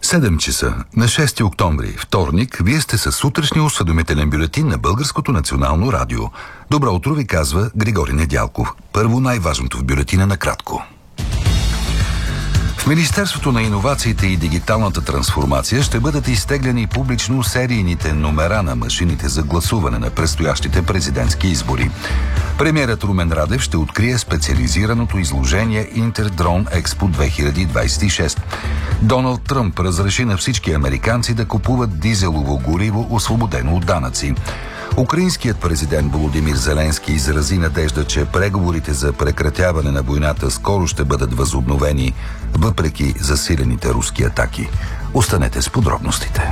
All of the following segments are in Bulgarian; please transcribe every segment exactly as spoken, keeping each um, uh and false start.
седем часа на шести октомври, вторник, вие сте със сутрешния осведомителен бюлетин на Българското национално радио. Добро утро ви казва Григорий Недялков. Първо най-важното в бюлетина накратко. В Министерството на иновациите и дигиталната трансформация ще бъдат изтеглени публично серийните номера на машините за гласуване на предстоящите президентски избори. Премиерът Румен Радев ще открие специализираното изложение Интердрон Експо две хиляди двадесет и шеста. Доналд Тръмп разреши на всички американци да купуват дизелово гориво, освободено от данъци. Украинският президент Володимир Зеленски изрази надежда, че преговорите за прекратяване на войната скоро ще бъдат възобновени, въпреки засилените руски атаки. Останете с подробностите.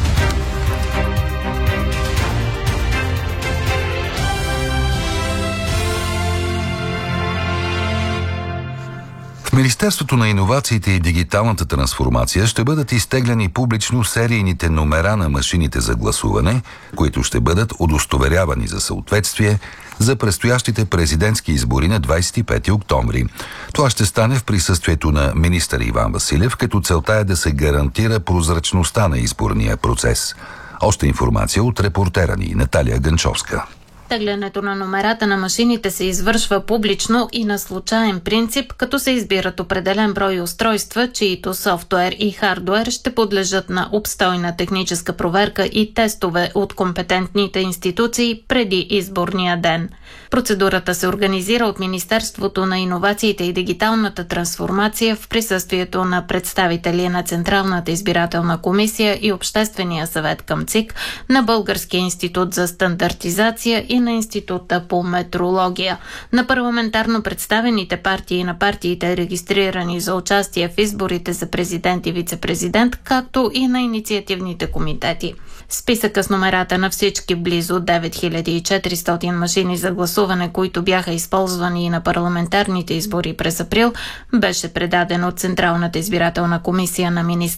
В Министерството на иновациите и дигиталната трансформация ще бъдат изтегляни публично серийните номера на машините за гласуване, които ще бъдат удостоверявани за съответствие за предстоящите президентски избори на двадесет и пети октомври. Това ще стане в присъствието на министър Иван Василев, като целта е да се гарантира прозрачността на изборния процес. Още информация от репортера ни Наталия Гънчовска. Теглянето на номерата на машините се извършва публично и на случаен принцип, като се избират определен брой устройства, чието софтуер и хардуер ще подлежат на обстойна техническа проверка и тестове от компетентните институции преди изборния ден. Процедурата се организира от Министерството на иновациите и дигиталната трансформация в присъствието на представители на Централната избирателна комисия и Обществения съвет към ЦИК, на Българския институт за стандартизация и на Института по метрология. На парламентарно представените партии и на партиите, регистрирани за участие в изборите за президент и вице-президент, както и на инициативните комитети. Списъка с номерата на всички близо девет хиляди и четиристотин машини за гласуване, които бяха използвани и на парламентарните избори през април, беше предаден от Централната избирателна комисия на Министерството